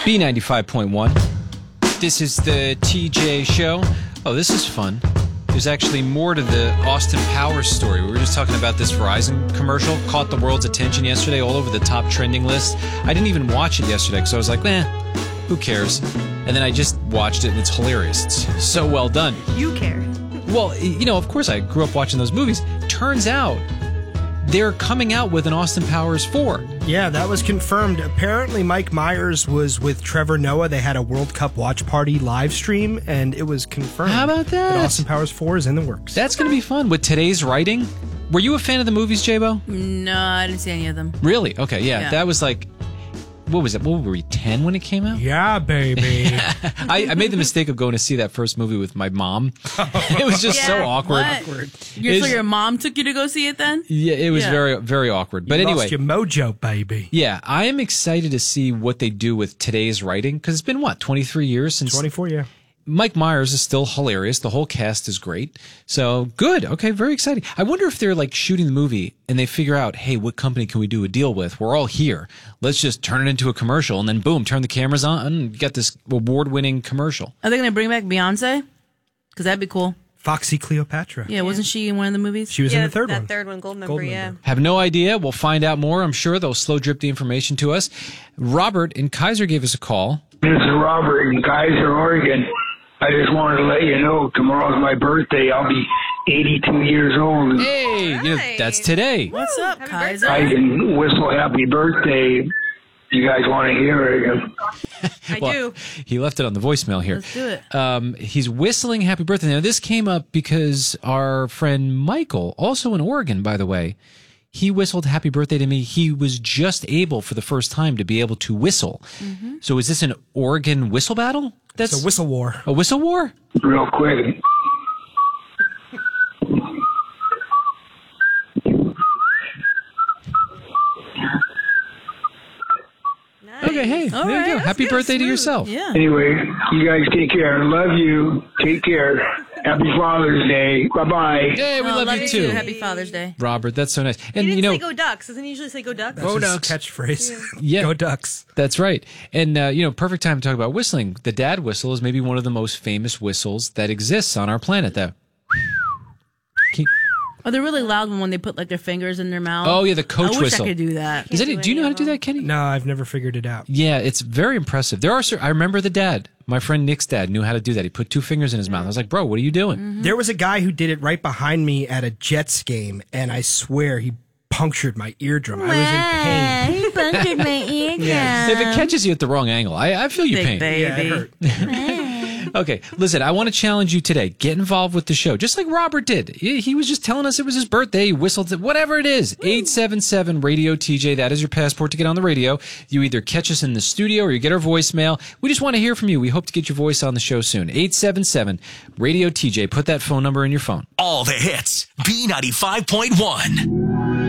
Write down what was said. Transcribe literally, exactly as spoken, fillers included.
B ninety-five point one. This is the T J Show. Oh, this is fun. There's actually more to the Austin Powers story. We were just talking about this Verizon commercial. Caught the world's attention yesterday, all over the top trending list. I didn't even watch it yesterday because I was like, eh, who cares? And then I just watched it, and it's hilarious. It's so well done. You care. Well, you know, of course I grew up watching those movies. Turns out they're coming out with an Austin Powers four. Yeah, that was confirmed. Apparently, Mike Myers was with Trevor Noah. They had a World Cup watch party live stream, and it was confirmed. How about that? That Austin Powers four is in the works. That's going to be fun. With today's writing, were you a fan of the movies, J-Bo? No, I didn't see any of them. Really? Okay, yeah. Yeah. That was like, what was it? What were we, ten when it came out? Yeah, baby. I, I made the mistake of going to see that first movie with my mom. It was just Yeah, so awkward. what? Your, so It's- your mom took you to go see it then? Yeah, it was Yeah. very, very awkward. But You anyway. lost your mojo, baby. Yeah, I am excited to see what they do with today's writing, because it's been, what, twenty-three years since... twenty-four, yeah. Mike Myers is still hilarious. The whole cast is great. So, good. Okay, very exciting. I wonder if they're, like, shooting the movie and they figure out, hey, what company can we do a deal with? We're all here. Let's just turn it into a commercial, and then, boom, turn the cameras on and get this award-winning commercial. Are they going to bring back Beyonce? Because that'd be cool. Foxy Cleopatra. Yeah, wasn't she in one of the movies? She was yeah, in the third that one. third one, Gold Member, Gold yeah. Member. Have no idea. We'll find out more. I'm sure they'll slow drip the information to us. Robert in Kaiser gave us a call. This is Robert in Kaiser, Oregon. I just wanted to let you know tomorrow's my birthday. I'll be eighty-two years old. Hey, you know, Nice. that's today. What's up, Happy Kaiser? I can whistle happy birthday. You guys want to hear it? I Well, do. He left it on the voicemail here. Let's do it. Um, he's whistling happy birthday. Now, this came up because our friend Michael, also in Oregon, by the way, he whistled happy birthday to me. He was just able for the first time to be able to whistle. Mm-hmm. So is this an Oregon whistle battle? That's It's a whistle war. a whistle war? Real quick. Nice. Okay, hey, All there right, you go. that's Happy good, birthday to smooth. yourself. Yeah. Anyway, you guys take care. Love you. Take care. Happy Father's Day. Bye-bye. Hey, we Oh, love, you too. Happy Father's Day. Robert, that's so nice. He And didn't you know, say go Ducks. Doesn't he usually say go Ducks? That's Go his Ducks. catchphrase. Yeah. Go Ducks. that's right. And, uh, you know, perfect time to talk about whistling. The dad whistle is maybe one of the most famous whistles that exists on our planet. That. Can- Oh, they're really loud when they put like their fingers in their mouth. Oh, yeah, the coach I wish whistle. I could do that. Is that, do do you know any how of to do them. that, Kenny? No, I've never figured it out. Yeah, it's very impressive. There are, cer- I remember the dad. My friend Nick's dad knew how to do that. He put two fingers in his mouth. I was like, bro, what are you doing? Mm-hmm. There was a guy who did it right behind me at a Jets game, and I swear he punctured my eardrum. I was in pain. He punctured my eardrum. If it catches you at the wrong angle, I, I feel your Big pain. Yeah, it baby. hurt. Okay, listen, I want to challenge you today. Get involved with the show, just like Robert did. He he was just telling us it was his birthday. He whistled it, whatever it is. eight seven seven radio T J. That is your passport to get on the radio. You either catch us in the studio or you get our voicemail. We just want to hear from you. We hope to get your voice on the show soon. eight seven seven radio T J. Put that phone number in your phone. All the hits. B ninety-five point one.